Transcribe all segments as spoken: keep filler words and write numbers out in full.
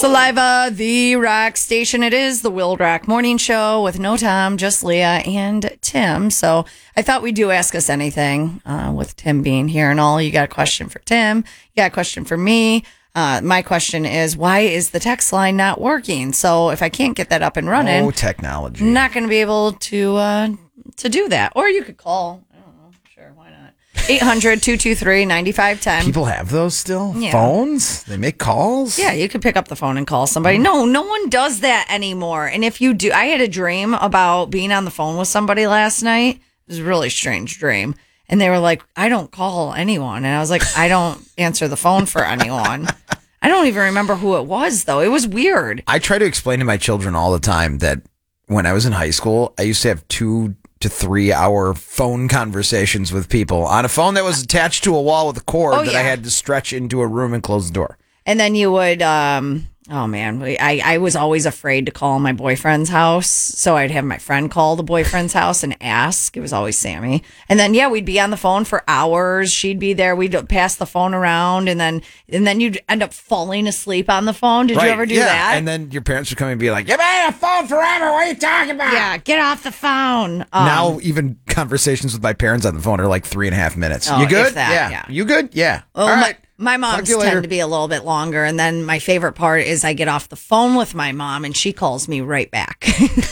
Saliva, the rock station. It is the Will Rock Morning Show with no Tom, just Leah and Tim. So I thought we'd do Ask Us Anything uh, with Tim being here and all. You got a question for Tim. You got a question for me. Uh, my question is, why is the text line not working? So if I can't get that up and running, oh, technology, I'm not going to be able to uh, to do that. Or you could call. I don't know. Sure, why not? eight hundred, two two three, nine five one zero. People have those still? Yeah. Phones? They make calls? Yeah, you could pick up the phone and call somebody. No, no one does that anymore. And if you do, I had a dream about being on the phone with somebody last night. It was a really strange dream. And they were like, I don't call anyone. And I was like, I don't answer the phone for anyone. I don't even remember who it was, though. It was weird. I try to explain to my children all the time that when I was in high school, I used to have two to three hour phone conversations with people on a phone that was attached to a wall with a cord Oh, that yeah. I had to stretch into a room and close the door. And then you would, um, oh man, we- I, I was always afraid to call my boyfriend's house. So I'd have my friend call the boyfriend's house and ask. It was always Sammy. And then, yeah, we'd be on the phone for hours. She'd be there. We'd pass the phone around and then, and then you'd end up falling asleep on the phone. Did Right, you ever do yeah. that? And then your parents would come and be like, you've been on the phone forever. What are you talking about? Yeah, get off the phone. Um, Now, even conversations with my parents on the phone are like three and a half minutes. Oh, you good? if that, yeah. yeah. You good? Yeah. Well, All my, right. my Talk mom's to you later. tend to be a little bit longer. And then my favorite part is I get off the phone with my mom and she calls me right back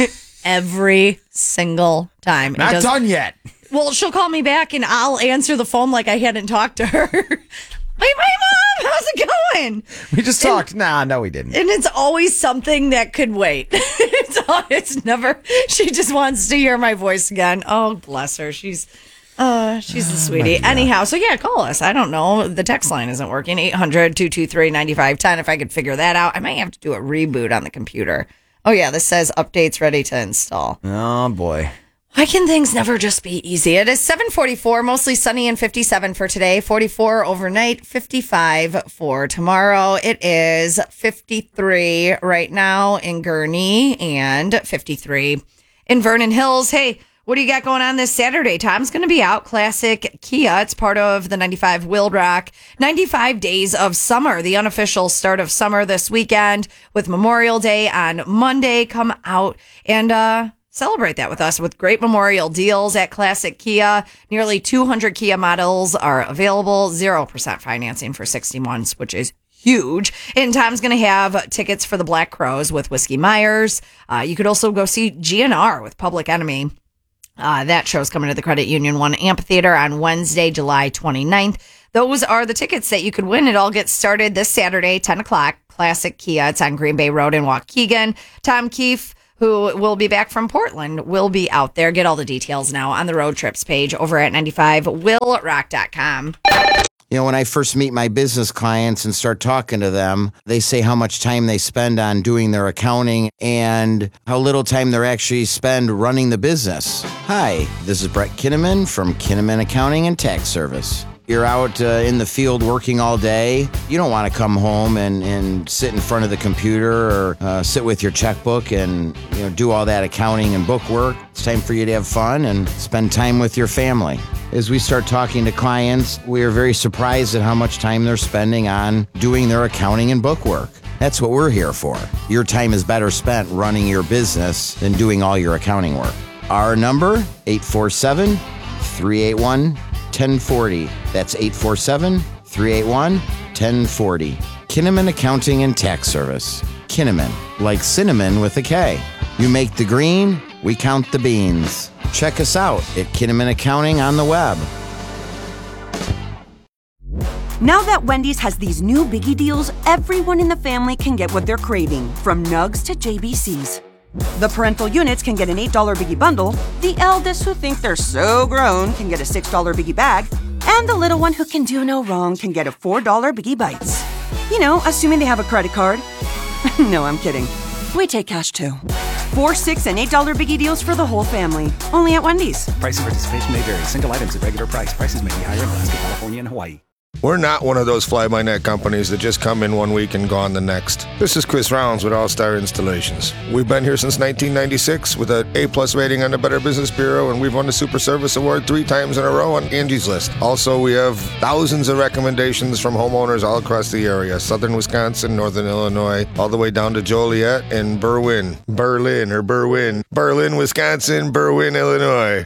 every single time. It Not does- done yet. Well, she'll call me back and I'll answer the phone like I hadn't talked to her. Hey, my mom, how's it going? We just talked. Nah, no, we didn't. And it's always something that could wait. it's, all, it's never, she just wants to hear my voice again. Oh, bless her. She's, uh, she's a sweetie. Anyhow, so yeah, call us. I don't know. The text line isn't working. eight hundred, two two three, nine five one zero. If I could figure that out, I might have to do a reboot on the computer. Oh, yeah, this says updates ready to install. Oh, boy. Why can things never just be easy? It is seven forty-four, mostly sunny and fifty-seven for today, forty-four overnight, fifty-five for tomorrow. It is fifty-three right now in Gurnee and fifty-three in Vernon Hills. Hey, what do you got going on this Saturday? Tom's going to be out. Classic Kia. It's part of the ninety-five Will Rock. ninety-five Days of Summer, the unofficial start of summer this weekend with Memorial Day on Monday. Come out and, uh, celebrate that with us with great memorial deals at Classic Kia. Nearly two hundred Kia models are available. zero percent financing for sixty months, which is huge. And Tom's going to have tickets for the Black Crows with Whiskey Myers. Uh, you could also go see G N R with Public Enemy. Uh, that show's coming to the Credit Union One Amphitheater on Wednesday, July twenty-ninth. Those are the tickets that you could win. It all gets started this Saturday, ten o'clock. Classic Kia. It's on Green Bay Road in Waukegan. Tom Keefe, who will be back from Portland, will be out there. Get all the details now on the road trips page over at ninety-five will rock dot com. You know, when I first meet my business clients and start talking to them, they say how much time they spend on doing their accounting and how little time they actually spend running the business. Hi, this is Brett Kinnaman from Kinnaman Accounting and Tax Service. You're out uh, in the field working all day. You don't want to come home and, and sit in front of the computer or uh, sit with your checkbook and you know do all that accounting and book work. It's time for you to have fun and spend time with your family. As we start talking to clients, we are very surprised at how much time they're spending on doing their accounting and book work. That's what we're here for. Your time is better spent running your business than doing all your accounting work. Our number, eight four seven, three eight one, one oh four oh. That's eight four seven, three eight one, one oh four oh. Kinnaman Accounting and Tax Service. Kinnaman, like cinnamon with a K. You make the green, we count the beans. Check us out at Kinnaman Accounting on the web. Now that Wendy's has these new biggie deals, everyone in the family can get what they're craving, from nugs to J B Cs. The parental units can get an eight dollar biggie bundle, the eldest who think they're so grown can get a six dollar biggie bag, and the little one who can do no wrong can get a four dollar biggie bites. You know, assuming they have a credit card. No, I'm kidding. We take cash too. Four, six, and eight dollar biggie deals for the whole family. Only at Wendy's. Price and participation may vary. Single items at regular price. Prices may be higher in Alaska, California, and Hawaii. We're not one of those fly-by-night companies that just come in one week and gone the next. This is Chris Rounds with All Star Installations. We've been here since nineteen ninety-six with an A-plus rating on the Better Business Bureau, and we've won the Super Service Award three times in a row on Angie's List. Also, we have thousands of recommendations from homeowners all across the area, southern Wisconsin, northern Illinois, all the way down to Joliet and Berwyn. Berlin or Berwyn. Berlin, Wisconsin, Berwyn, Illinois.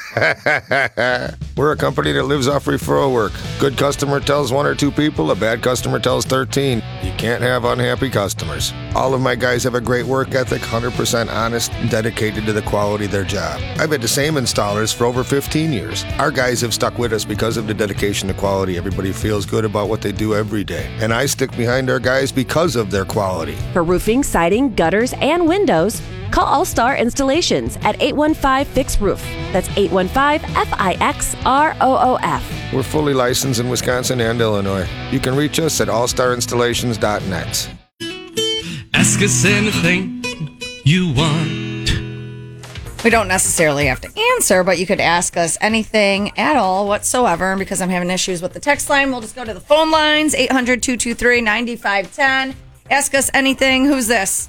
We're a company that lives off referral work. Good customer tells one or two people, a bad customer tells thirteen. You can't have unhappy customers. All of my guys have a great work ethic, one hundred percent honest, and dedicated to the quality of their job. I've had the same installers for over fifteen years. Our guys have stuck with us because of the dedication to quality. Everybody feels good about what they do every day. And I stick behind our guys because of their quality. For roofing, siding, gutters, and windows, call All Star Installations at eight one five, fix roof. That's eight one five, F I X R O O F. We're fully licensed in Wisconsin and Illinois. You can reach us at all star installations dot net. Ask us anything you want. We don't necessarily have to answer, but you could ask us anything at all whatsoever. And because I'm having issues with the text line, we'll just go to the phone lines, eight hundred, two two three, nine five one zero. Ask us anything. Who's this?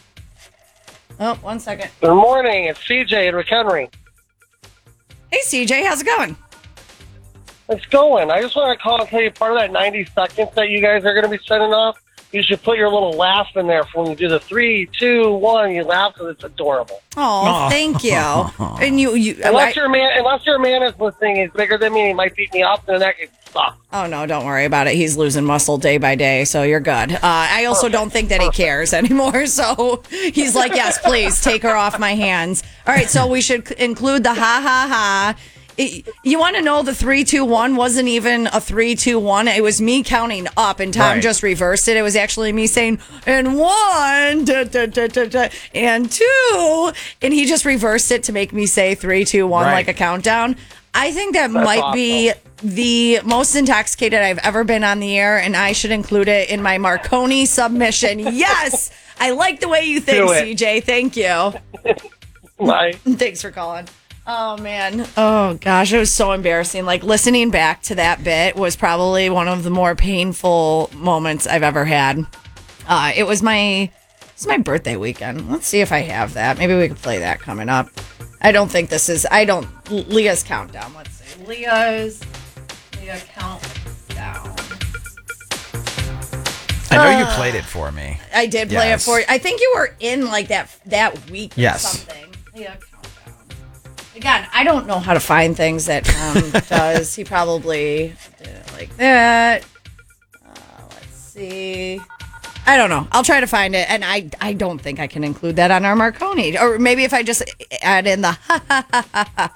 Oh, one second. Good morning. It's C J in McHenry. Hey, C J. How's it going? It's going. I just want to call and tell you part of that ninety seconds that you guys are going to be sending off, you should put your little laugh in there for when you do the three, two, one. You laugh because it's adorable. Oh, thank you. And you, you unless I, your man, unless your man is listening, he's bigger than me. He might beat me up, and that could suck. Oh no, don't worry about it. He's losing muscle day by day, so you're good. Uh, I also Perfect. don't think that he cares anymore, so he's like, yes, please take her off my hands. All right, so we should c- include the ha ha ha. It, you want to know the three, two, one wasn't even a three, two, one. It was me counting up, and Tom Right. just reversed it. It was actually me saying, and one, da, da, da, da, da, and two, and he just reversed it to make me say three, two, one, Right. like a countdown. I think that That's might be the most intoxicated I've ever been on the air, and I should include it in my Marconi submission. Yes! I like the way you think, Do it. C J. Thank you. Bye. Thanks for calling. Oh, man. Oh, gosh. It was so embarrassing. Like, listening back to that bit was probably one of the more painful moments I've ever had. Uh, it was my it's my birthday weekend. Let's see if I have that. Maybe we could play that coming up. I don't think this is... I don't... Leah's countdown. Let's see. Leah's... Leah countdown. I know you played it for me. I did play Yes. it for you. I think you were in, like, that that week or Yes. something. Leah countdown. Again, I don't know how to find things that Tom does. He probably did it like that. Uh, let's see. I don't know. I'll try to find it, and I I don't think I can include that on our Marconi. Or maybe if I just add in the ha ha ha ha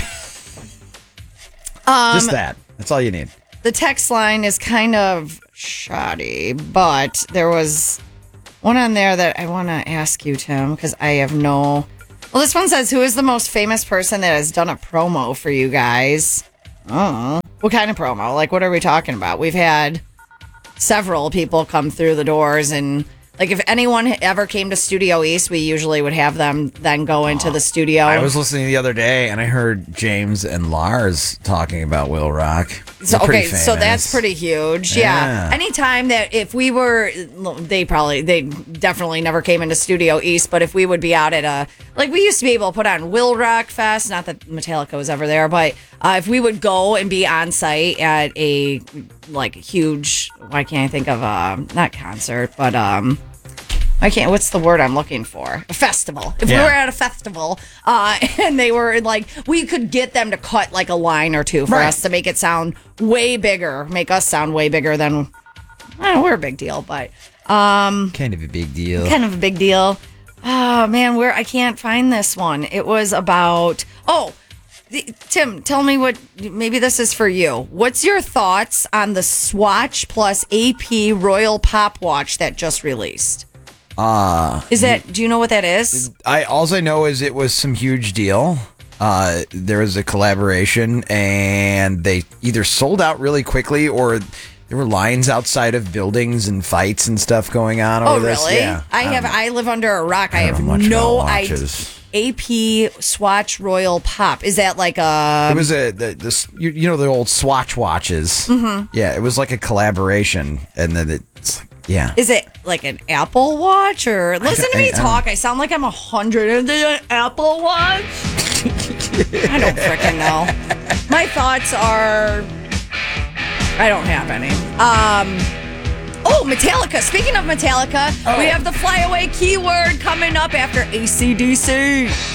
ha. Just that. That's all you need. The text line is kind of shoddy, but there was one on there that I want to ask you, Tim, because I have no... Well, this one says, who is the most famous person that has done a promo for you guys? Oh, what kind of promo? Like, what are we talking about? We've had several people come through the doors, and like if anyone ever came to Studio East, we usually would have them then go into the studio. I was listening the other day, and I heard James and Lars talking about Will Rock. So, They're pretty okay, so that's famous. pretty huge. Yeah. Yeah. Anytime that if we were, they probably, they definitely never came into Studio East, but if we would be out at a, like we used to be able to put on Will Rock Fest, not that Metallica was ever there, but uh, if we would go and be on site at a, like, huge, why can't I think of a, not concert, but, um, I can't. What's the word I'm looking for? A festival. If Yeah. we were at a festival, uh, and they were like, we could get them to cut like a line or two for Right. us to make it sound way bigger, make us sound way bigger than. I don't know, we're a big deal, but um, Kind of a big deal. kind of a big deal. Oh man, where I can't find this one. It was about. Oh, the, Tim, tell me what. Maybe this is for you. What's your thoughts on the Swatch Plus A P Royal Pop Watch that just released? Uh, Is that? Do you know what that is? I all I know is it was some huge deal. Uh, there was a collaboration, and they either sold out really quickly, or there were lines outside of buildings and fights and stuff going on Oh, over this. really? Yeah, I have. don't- I live under a rock. I, I have don't know much no about idea. watches. A P Swatch Royal Pop. Is that like a? It was a the, this you, you know the old Swatch watches. Mm-hmm. Yeah, it was like a collaboration, and then it's yeah. Is it like an Apple Watch or? Listen to me I, I, talk. I sound like I'm a hundred. Is it an Apple Watch? I don't freaking know. My thoughts are, I don't have any. Um. Oh, Metallica. Speaking of Metallica, oh. we have the flyaway keyword coming up after A C D C.